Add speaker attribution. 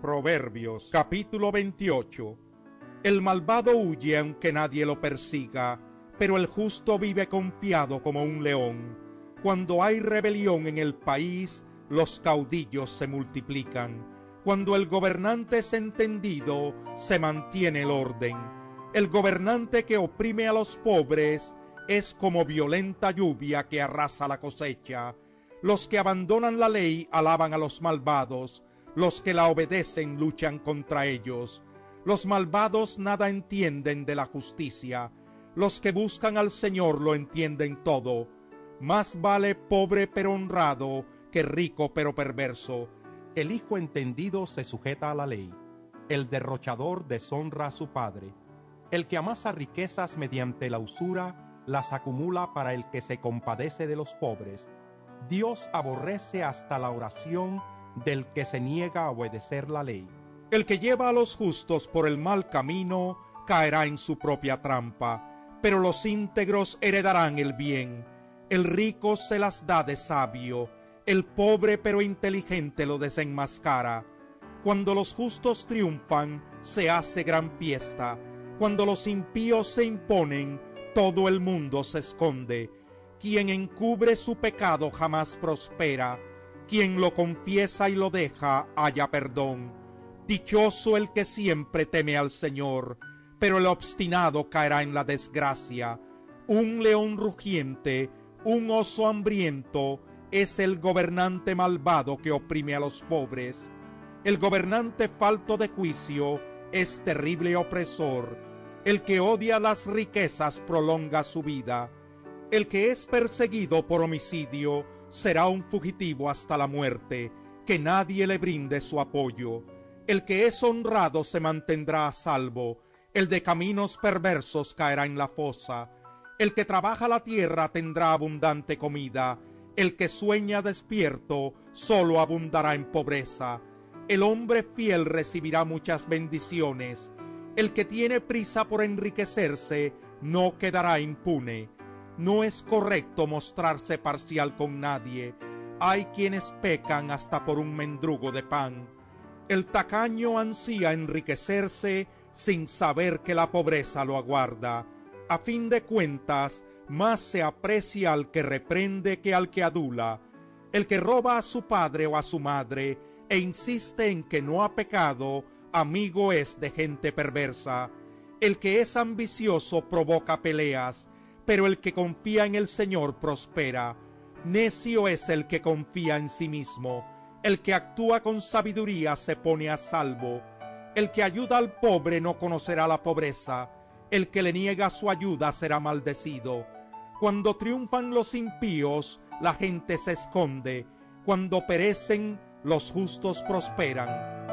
Speaker 1: Proverbios, capítulo 28. El malvado huye aunque nadie lo persiga, pero el justo vive confiado como un león. Cuando hay rebelión en el país, los caudillos se multiplican. Cuando el gobernante es entendido, se mantiene el orden. El gobernante que oprime a los pobres es como violenta lluvia que arrasa la cosecha. Los que abandonan la ley alaban a los malvados, los que la obedecen luchan contra ellos. Los malvados nada entienden de la justicia, los que buscan al Señor lo entienden todo. Más vale pobre pero honrado que rico pero perverso.
Speaker 2: El hijo entendido se sujeta a la ley, el derrochador deshonra a su padre. El que amasa riquezas mediante la usura, las acumula para el que se compadece de los pobres. Dios aborrece hasta la oración del que se niega a obedecer la ley.
Speaker 1: El que lleva a los justos por el mal camino caerá en su propia trampa, pero los íntegros heredarán el bien. El rico se las da de sabio, el pobre pero inteligente lo desenmascara. Cuando los justos triunfan, se hace gran fiesta. Cuando los impíos se imponen, todo el mundo se esconde. Quien encubre su pecado jamás prospera. Quien lo confiesa y lo deja, halla perdón. Dichoso el que siempre teme al Señor, pero el obstinado caerá en la desgracia. Un león rugiente, un oso hambriento, es el gobernante malvado que oprime a los pobres. El gobernante falto de juicio es terrible opresor. El que odia las riquezas prolonga su vida. El que es perseguido por homicidio será un fugitivo hasta la muerte, que nadie le brinde su apoyo. El que es honrado se mantendrá a salvo, el de caminos perversos caerá en la fosa. El que trabaja la tierra tendrá abundante comida, el que sueña despierto solo abundará en pobreza. El hombre fiel recibirá muchas bendiciones, el que tiene prisa por enriquecerse no quedará impune. No es correcto mostrarse parcial con nadie. Hay quienes pecan hasta por un mendrugo de pan. El tacaño ansía enriquecerse sin saber que la pobreza lo aguarda. A fin de cuentas, más se aprecia al que reprende que al que adula. El que roba a su padre o a su madre e insiste en que no ha pecado, amigo es de gente perversa. El que es ambicioso provoca peleas, pero el que confía en el Señor prospera. Necio es el que confía en sí mismo. El que actúa con sabiduría se pone a salvo. El que ayuda al pobre no conocerá la pobreza. El que le niega su ayuda será maldecido. Cuando triunfan los impíos, la gente se esconde. Cuando perecen, los justos prosperan.